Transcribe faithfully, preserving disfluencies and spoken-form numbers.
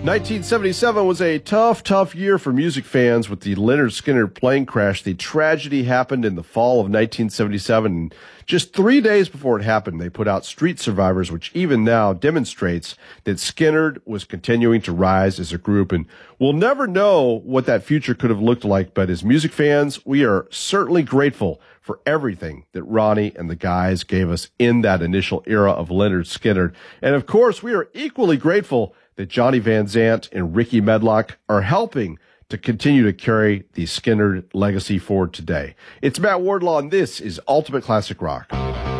nineteen seventy-seven was a tough, tough year for music fans with the Lynyrd Skynyrd plane crash. The tragedy happened in the fall of nineteen seventy-seven. And just three days before it happened, they put out Street Survivors, which even now demonstrates that Skynyrd was continuing to rise as a group. And we'll never know what that future could have looked like, but as music fans, we are certainly grateful for everything that Ronnie and the guys gave us in that initial era of Lynyrd Skynyrd. And of course, we are equally grateful that Johnny Van Zant and Ricky Medlocke are helping to continue to carry the Skynyrd legacy forward today. It's Matt Wardlaw, and this is Ultimate Classic Rock.